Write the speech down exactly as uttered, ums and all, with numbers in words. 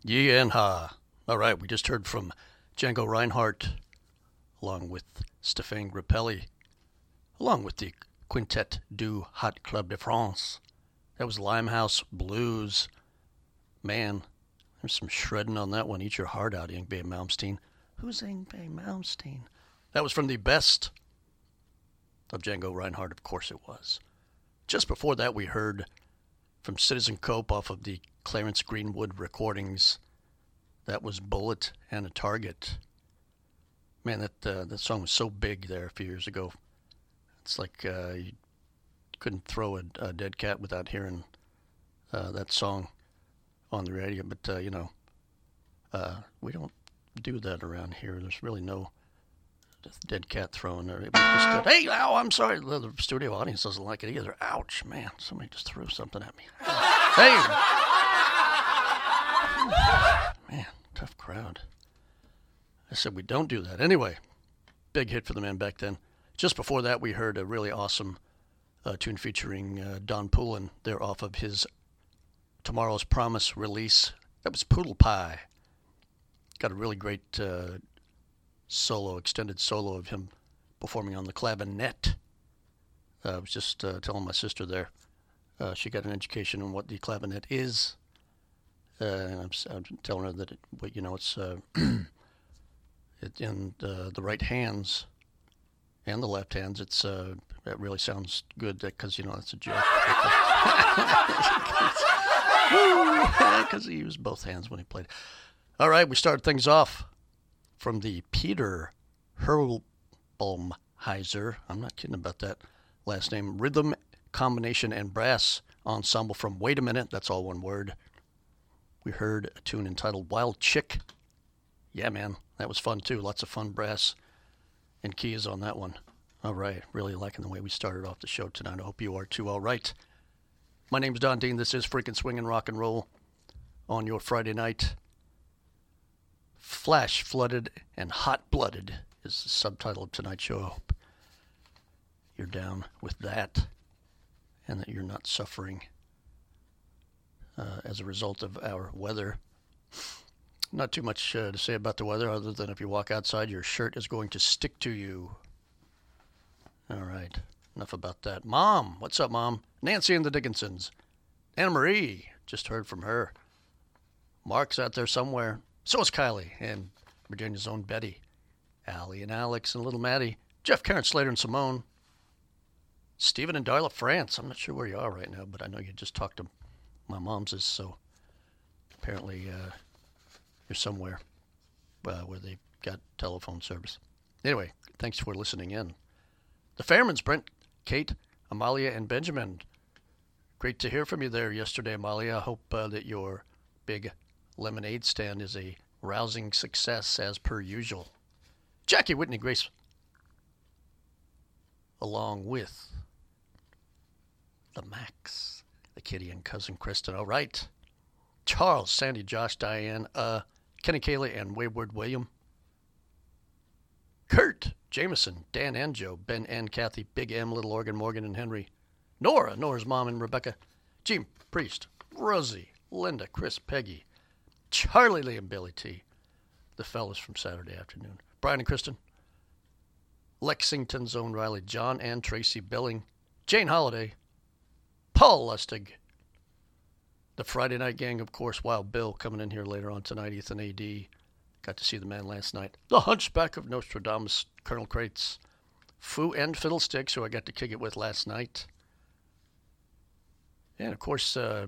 Yee and ha. All right, we just heard from Django Reinhardt, along with Stéphane Grappelli, along with the Quintet du Hot Club de France. That was Limehouse Blues. Man, there's some shredding on that one. Eat your heart out, Yngwie Malmsteen. Who's Yngwie Malmsteen? That was from the best of Django Reinhardt, of course it was. Just before that, we heard from Citizen Cope off of the Clarence Greenwood recordings. That was Bullet and a Target. Man, that uh, that song was so big there a few years ago. It's like uh, you couldn't throw a, a dead cat without hearing uh, that song on the radio. But, uh, you know, uh, we don't do that around here. There's really no dead cat throwing there. Just, uh, hey, ow, I'm sorry. The, the studio audience doesn't like it either. Ouch, man. Somebody just threw something at me. Hey. Man, tough crowd. I said we don't do that. Anyway, big hit for the man back then. Just before that, we heard a really awesome uh, tune featuring uh, Don Poulin. They're off of his Tomorrow's Promise release. That was Poodle Pie. Got a really great uh, solo, extended solo of him performing on the clavinet. Uh, I was just uh, telling my sister there. Uh, she got an education on what the clavinet is. Uh, and I'm, I'm telling her that, it, you know, it's uh, it, in uh, the right hands and the left hands. It's uh, it really sounds good because, you know, that's a joke. Because he used both hands when he played. All right, we started things off from the Peter Hurlbaumheiser. I'm not kidding about that last name. Rhythm, Combination, and Brass Ensemble from Wait a Minute. That's all one word. We heard a tune entitled Wild Chick. Yeah, man, that was fun too. Lots of fun brass and keys on that one. All right, really liking the way we started off the show tonight. I hope you are too. All right. My name's Don Dean. This is Freakin' Swingin' Rock and Roll on your Friday night. Flash Flooded and Hot Blooded is the subtitle of tonight's show. I hope you're down with that and that you're not suffering uh, as a result of our weather. Not too much uh, to say about the weather other than if you walk outside, your shirt is going to stick to you. All right, enough about that. Mom, what's up, Mom? Nancy and the Dickinsons. Anna Marie, just heard from her. Mark's out there somewhere. So is Kylie and Virginia's own Betty. Allie and Alex and little Maddie. Jeff, Karen, Slater, and Simone. Stephen and Darla France. I'm not sure where you are right now, but I know you just talked to my mom's, so apparently uh, you're somewhere uh, where they've got telephone service. Anyway, thanks for listening in. The Fairmans, Brent, Kate, Amalia, and Benjamin. Great to hear from you there yesterday, Amalia. I hope uh, that your big lemonade stand is a rousing success as per usual. Jackie, Whitney, Grace, along with the Max, the Kitty, and Cousin Kristen. All right. Charles, Sandy, Josh, Diane, uh, Kenny, Kaylee, and Wayward William. Kurt, Jameson, Dan and Joe, Ben and Kathy, Big M, Little Organ, Morgan, and Henry. Nora, Nora's mom, and Rebecca. Jim, Priest, Rosie, Linda, Chris, Peggy, Charlie, Lee, and Billy T. The fellas from Saturday afternoon. Brian and Kristen. Lexington's own Riley, John and Tracy Billing. Jane Holiday. Paul Lustig. The Friday Night Gang, of course. Wild Bill coming in here later on tonight. Ethan A D. Got to see the man last night. The Hunchback of Nostradamus. Colonel Crates. Foo and Fiddlesticks, who I got to kick it with last night. And, of course, uh,